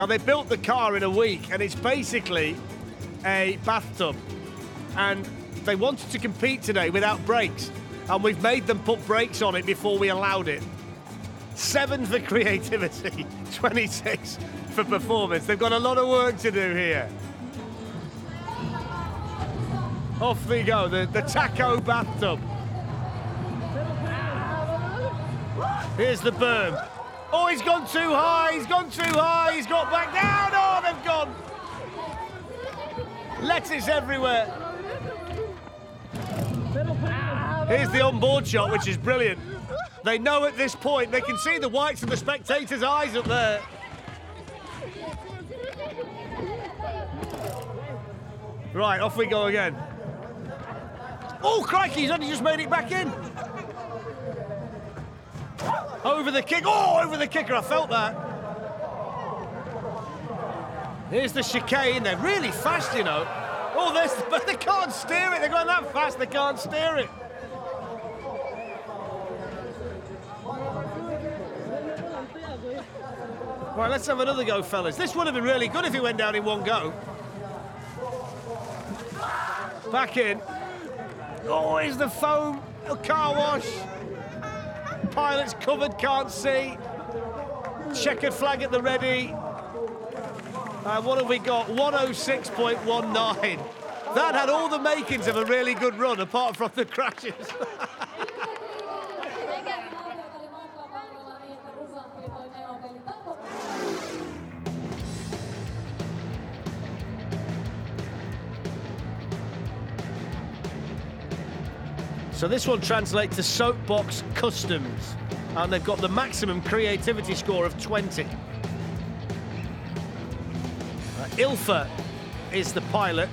Now, they built the car in a week, and it's basically a bathtub. And they wanted to compete today without brakes, and we've made them put brakes on it before we allowed it. 7 for creativity, 26 for performance. They've got a lot of work to do here. Off they go, the taco bathtub. Here's the berm. Oh, he's gone too high, he's got back down. Oh, they've gone. Lettuce everywhere. Here's the onboard shot, which is brilliant. They know at this point, they can see the whites of the spectators' eyes up there. Right, off we go again. Oh, crikey, he's only just made it back in. Over the kick. Oh, over the kicker, I felt that. Here's the chicane. They're really fast, you know. Oh, but they can't steer it. They're going that fast, they can't steer it. Right, let's have another go, fellas. This would have been really good if it went down in one go. Back in. Oh, here's the foam. A car wash. Pilot's covered, can't see. Checkered flag at the ready. And what have we got? 106.19. That had all the makings of a really good run, apart from the crashes. So this one translates to Soapbox Customs, and they've got the maximum creativity score of 20. Ilfa is the pilot,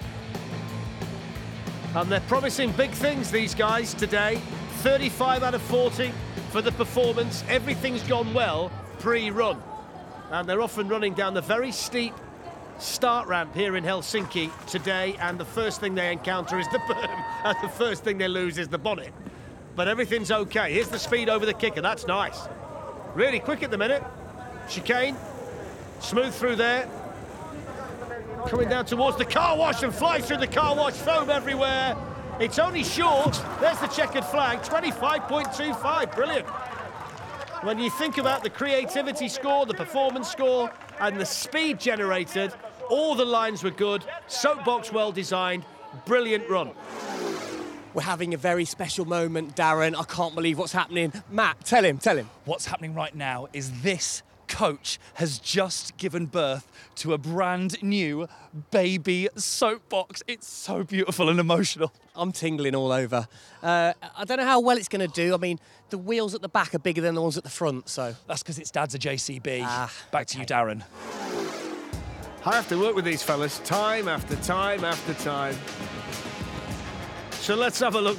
and they're promising big things, these guys, today. 35 out of 40 for the performance. Everything's gone well pre-run, and they're off and running down the very steep start ramp here in Helsinki today, and the first thing they encounter is the berm, and the first thing they lose is the bonnet. But everything's okay. Here's the speed over the kicker. That's nice. Really quick at the minute. Chicane. Smooth through there. Coming down towards the car wash and flies through the car wash. Foam everywhere. It's only short. There's the checkered flag. 25.25. Brilliant. When you think about the creativity score, the performance score, and the speed generated, all the lines were good. Soapbox well designed. Brilliant run. We're having a very special moment, Darren. I can't believe what's happening. Matt, tell him. What's happening right now is this coach has just given birth to a brand new baby Soapbox. It's so beautiful and emotional. I'm tingling all over. I don't know how well it's going to do. I mean, the wheels at the back are bigger than the ones at the front, so... That's because its dad's a JCB. Back to you, Darren. I have to work with these fellas time after time after time. So let's have a look.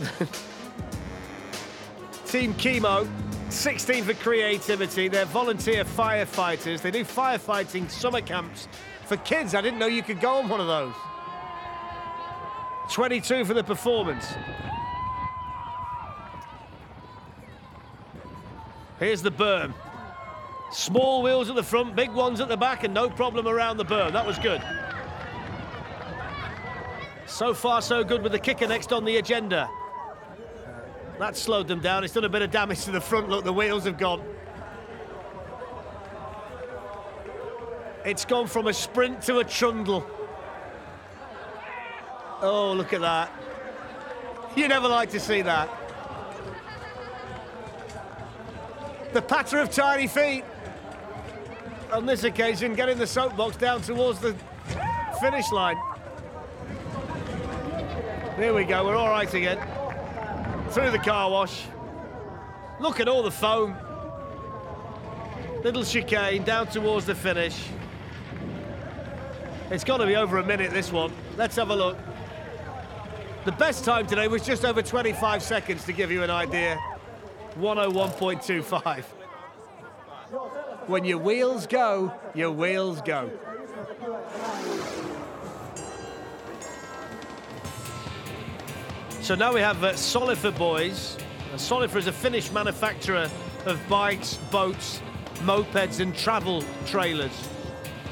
Team Chemo, 16 for creativity. They're volunteer firefighters. They do firefighting summer camps for kids. I didn't know you could go on one of those. 22 for the performance. Here's the berm. Small wheels at the front, big ones at the back, and no problem around the berm. That was good. So far, so good with the kicker next on the agenda. That slowed them down. It's done a bit of damage to the front. Look, the wheels have gone. It's gone from a sprint to a trundle. Oh, look at that. You never like to see that. The patter of tiny feet. On this occasion, getting the Soapbox down towards the finish line. Here we go, we're all right again. Through the car wash. Look at all the foam. Little chicane down towards the finish. It's got to be over a minute, this one. Let's have a look. The best time today was just over 25 seconds, to give you an idea. 101.25. When your wheels go, your wheels go. So now we have Solifer boys. Solifer is a Finnish manufacturer of bikes, boats, mopeds and travel trailers.